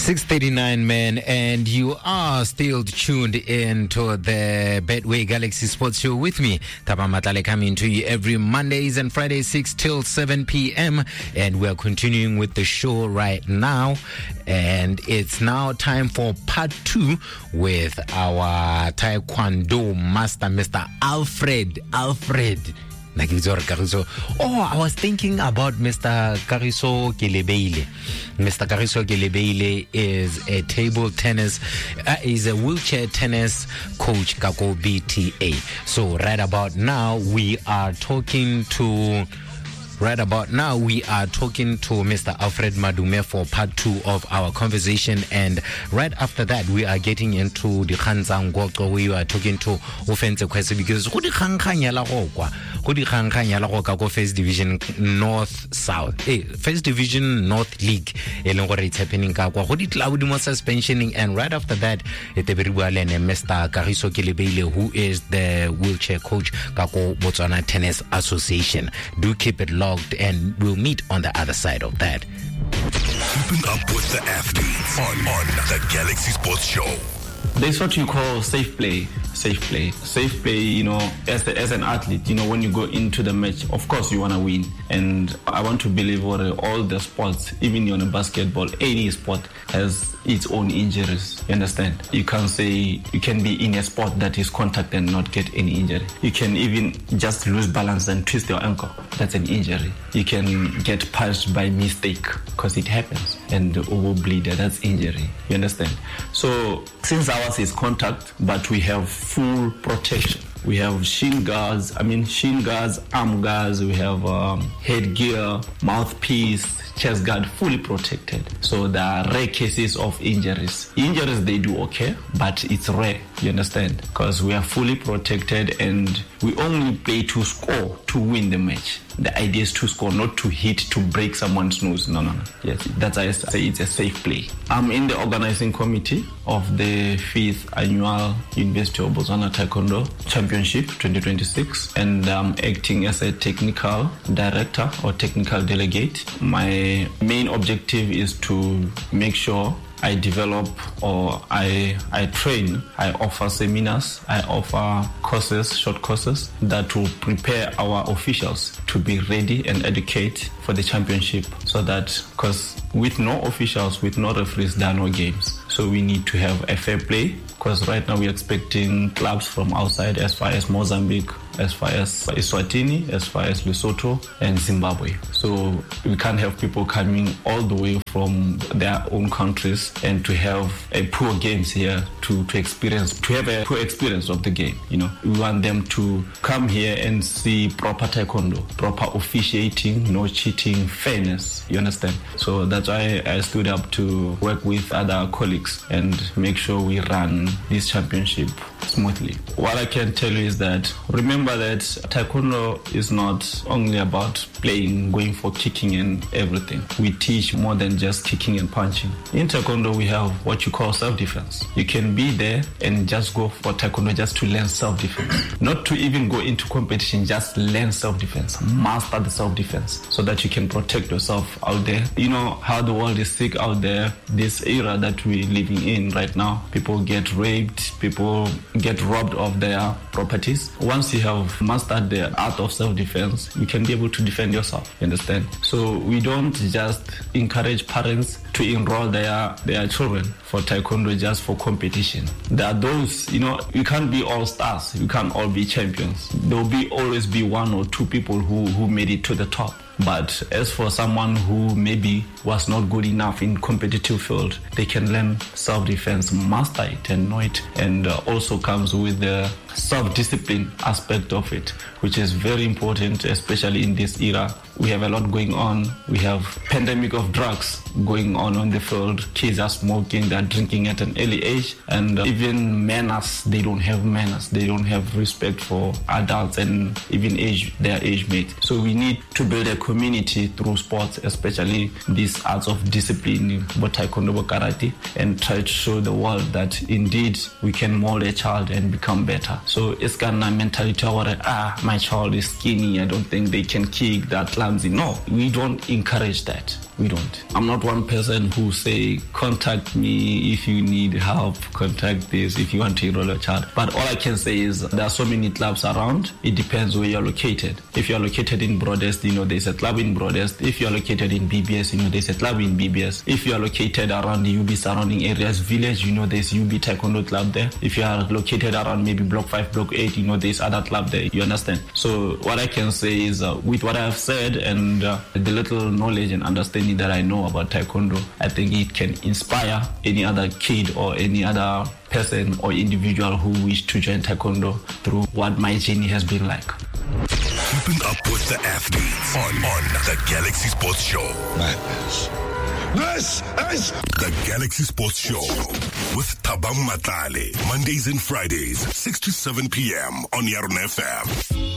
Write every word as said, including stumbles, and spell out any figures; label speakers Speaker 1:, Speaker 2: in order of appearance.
Speaker 1: six thirty-nine, man, and you are still tuned in to the Betway Galaxy Sports Show with me, Taba Matale, coming to you every Mondays and Fridays, six till seven p.m. And we're continuing with the show right now. And it's now time for part two with our Taekwondo master, Mister Alfred. Alfred. Oh, I was thinking about Mister Kagiso Kelebeile. Mister Kagiso Kelebeile is a table tennis, uh, is a wheelchair tennis coach, Kako B T A. So right about now, we are talking to... Right about now, we are talking to Mister Alfred Madume for part two of our conversation. And right after that, we are getting into the Khanzang Goko. We are talking to Offense Kwese because who the Khankanyala Hokwa, who the Khankanyala Hoka First Division North South, eh, First Division North League. Elongore it's happening Kakwa. Who did Laudimo suspensioning? And right after that, Mister Kagiso Kelebeile, who is the wheelchair coach, Kako Botswana Tennis Association. Do keep it locked. And we'll meet on the other side of that.
Speaker 2: Keeping up with the athletes on, on the Galaxy Sports Show.
Speaker 3: There's what you call safe play. Safe play. Safe play, you know, as the, as an athlete, you know, when you go into the match, of course you want to win. And I want to believe what all the sports, even on a basketball, any sport has its own injuries. You understand? You can't say you can be in a sport that is contact and not get any injury. You can even just lose balance and twist your ankle. That's an injury. You can get punched by mistake because it happens. And over bleeder, that's injury. You understand? So since ours is contact, but we have full protection. We have shin guards, I mean shin guards, arm guards, we have um, headgear, mouthpiece, chest guard, fully protected. So there are rare cases of injuries. Injuries, they do okay, but it's rare, you understand? Because we are fully protected and we only play to score, to win the match. The idea is to score, not to hit, to break someone's nose. No, no, no. Yes, that's why I say it's a safe play. I'm in the organizing committee of the fifth annual University of Botswana Taekwondo Championship twenty twenty-six, and I'm acting as a technical director or technical delegate. My main objective is to make sure I develop or I I train, I offer seminars, I offer courses, short courses that will prepare our officials to be ready and educate for the championship. So that, because with no officials, with no referees, there are no games. So we need to have a fair play, because right now we're expecting clubs from outside as far as Mozambique, as far as Eswatini, as far as Lesotho and Zimbabwe. So we can't have people coming all the way from their own countries and to have a poor games here to, to experience, to have a poor experience of the game. You know, we want them to come here and see proper taekwondo, proper officiating, no cheating, fairness. You understand? So that's why I stood up to work with other colleagues and make sure we run this championship smoothly. What I can tell you is that remember that taekwondo is not only about playing, going for kicking and everything. We teach more than just kicking and punching. In taekwondo, we have what you call self-defense. You can be there and just go for taekwondo just to learn self-defense. Not to even go into competition, just learn self-defense. Master the self-defense so that you can protect yourself out there. You know how the world is sick out there. This era that we're living in right now, people get raped, people get robbed of their properties. Once you have mastered the art of self-defense, you can be able to defend yourself, you understand? So we don't just encourage parents to enroll their, their children for taekwondo just for competition. There are those, you know, you can't be all stars, you can't all be champions. There will be always be one or two people who, who made it to the top. But as for someone who maybe was not good enough in competitive field, they can learn self-defense, master it and know it, and uh, also comes with the self-discipline aspect of it, which is very important, especially in this era. We have a lot going on. We have pandemic of drugs going on on the field. Kids are smoking, they're drinking at an early age, and uh, even manners, they don't have manners. They don't have respect for adults and even age their age mates. So we need to build a community through sports, especially these arts of discipline, both taekwondo, both karate, and try to show the world that indeed we can mold a child and become better. So it's kind of mentality where, ah, my child is skinny, I don't think they can kick that clumsy. No, we don't encourage that. We don't. I'm not one person who say, contact me if you need help, contact this if you want to enroll your child. But all I can say is there are so many clubs around. It depends where you're located. If you're located in Broadest, you know, there's a club in Broadest. If you're located in B B S, you know, there's a club in B B S. If you're located around the U B surrounding areas, village, you know, there's U B Taekwondo club there. If you are located around maybe block five, block eight, you know, there's other club there. You understand? So what I can say is uh, with what I've said and uh, the little knowledge and understanding that I know about Taekwondo, I think it can inspire any other kid or any other person or individual who wish to join Taekwondo through what my journey has been like.
Speaker 2: Keeping up with the athletes on, on the Galaxy Sports Show. Madness. This is the Galaxy Sports Show with Thabang Matlale. Mondays and Fridays, six to seven p.m. on Yarn F M.